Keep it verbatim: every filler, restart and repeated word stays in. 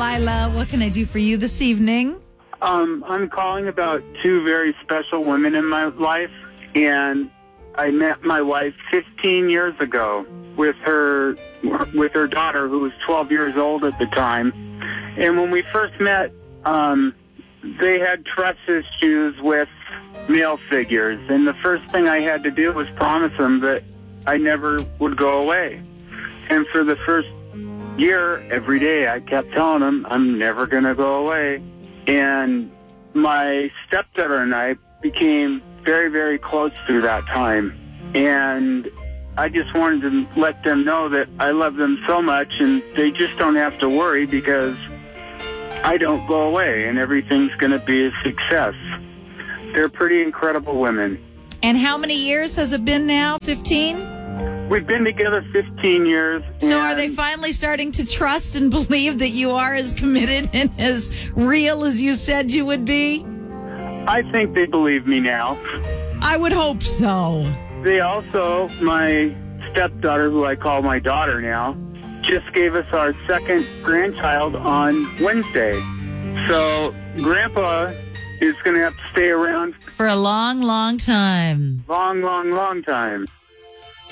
Lila. What can I do for you this evening? Um, I'm calling about two very special women in my life, and I met my wife fifteen years ago with her with her daughter, who was twelve years old at the time. And when we first met, um, they had trust issues with male figures, and the first thing I had to do was promise them that I never would go away. And for the first year, every day, I kept telling them, I'm never going to go away. And my stepdaughter and I became very, very close through that time. And I just wanted to let them know that I love them so much, and they just don't have to worry because I don't go away, and everything's going to be a success. They're pretty incredible women. And how many years has it been now? fifteen? We've been together fifteen years. So are they finally starting to trust and believe that you are as committed and as real as you said you would be? I think they believe me now. I would hope so. They also, my stepdaughter, who I call my daughter now, just gave us our second grandchild on Wednesday. So Grandpa is going to have to stay around for a long, long time. Long, long, long time.